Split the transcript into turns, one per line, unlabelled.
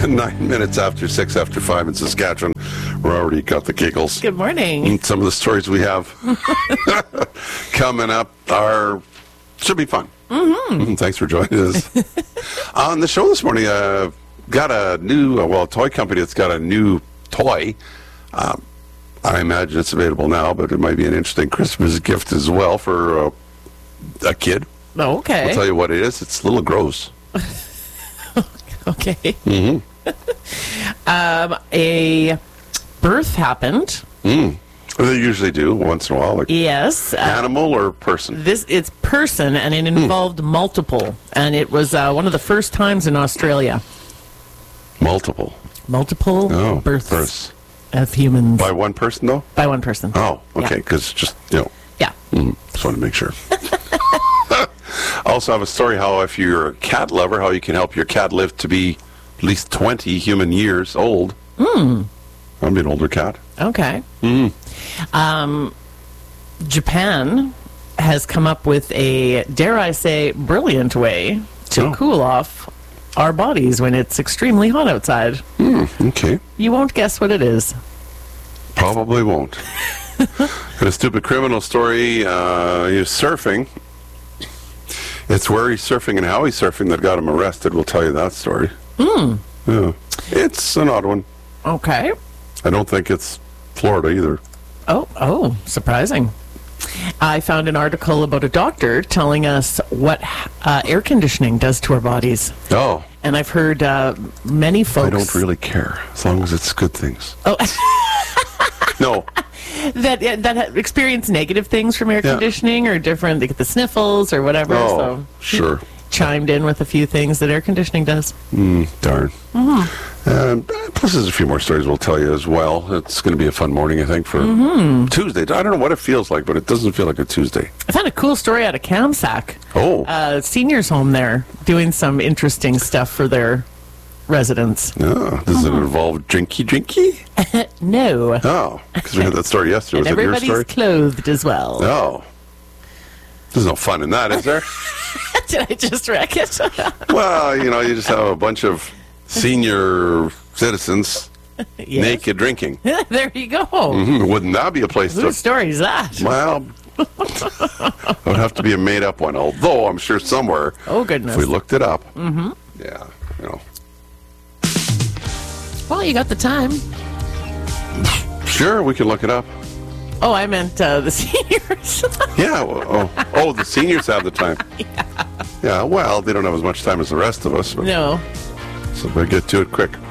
9 minutes after 6 after 5 in Saskatchewan. We're already got the giggles.
Good morning.
And some of the stories we have coming up should be fun. Thanks for joining us. On the show this morning, got a new, a toy company that's got a new toy. I imagine it's available now, but it might be an interesting Christmas gift as well for a kid.
Oh, okay.
I'll tell you what it is. It's a little gross.
Okay. A birth happened.
They usually do once in a while. Like
Yes.
animal or person?
It's person, and it involved multiple. And it was one of the first times in Australia.
Multiple.
Multiple births of humans.
By one person, though?
By one person.
Oh, okay.
Yeah.
Because just,
Yeah.
just wanted to make sure. Also have a story how if you're a cat lover, how you can help your cat live to be at least 20 human years old. I'll be an older cat.
Okay. Japan has come up with a, dare I say, brilliant way to cool off our bodies when it's extremely hot outside.
Okay.
You won't guess what it is.
Probably won't. Got a stupid criminal story. He's surfing. It's where he's surfing and how he's surfing that got him arrested. We'll tell you that story. Yeah. It's an odd one.
Okay.
I don't think it's Florida either.
Oh, surprising. I found an article about a doctor telling us what air conditioning does to our bodies.
Oh.
And I've heard many folks...
I don't really care, as long as it's good things.
Oh.
No.
that experience negative things from air conditioning or different, they get the sniffles or whatever.
Oh,
so
sure.
Chimed in with a few things that air conditioning does.
Darn. Plus, there's a few more stories we'll tell you as well. It's going to be a fun morning, I think, for Tuesday. I don't know what it feels like, but it doesn't feel like a Tuesday.
I found a cool story out of Kamsack.
Oh.
Seniors home there doing some interesting stuff for their residents.
Oh, does it involve drinky?
No.
Oh, because we had that story yesterday. Was
And
it your
everybody's
story?
clothed as well.
Oh. There's no fun in that, is there?
Did I just wreck it?
Well, you just have a bunch of senior citizens naked drinking.
There you go.
Wouldn't that be a place to...
Whose story is that?
Well, it would have to be a made-up one, although I'm sure somewhere,
Oh, goodness.
if we looked it up. Yeah,
Well, you got the time.
Sure, we can look it up.
Oh, I meant the seniors.
Yeah, the seniors have the time. Yeah, well, they don't have as much time as the rest of us. But,
No.
So they get to it quick.